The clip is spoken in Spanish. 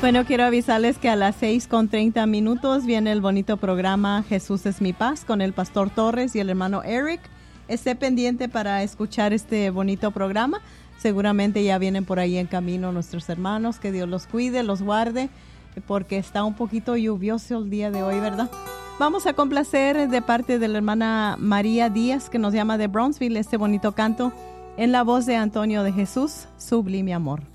Bueno, quiero avisarles que a las 6:30 viene el bonito programa Jesús es mi paz con el pastor Torres y el hermano Eric. Esté pendiente para escuchar este bonito programa. Seguramente ya vienen por ahí en camino nuestros hermanos. Que Dios los cuide, los guarde, porque está un poquito lluvioso el día de hoy, ¿verdad? Vamos a complacer de parte de la hermana María Díaz, que nos llama de Brownsville, este bonito canto en la voz de Antonio de Jesús, Sublime Amor.